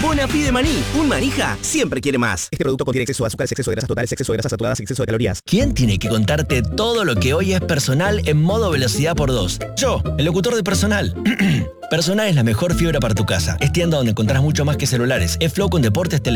Bonafide de maní. Un manija siempre quiere más. Este producto contiene exceso de azúcar, exceso de grasas totales, exceso de grasas saturadas y exceso de calorías. ¿Quién tiene que contarte todo lo que hoy es Personal en modo velocidad por 2? Yo, el locutor de Personal. Personal es la mejor fibra para tu casa. Es tienda donde encontrás mucho más que celulares. Es Flow con deportes,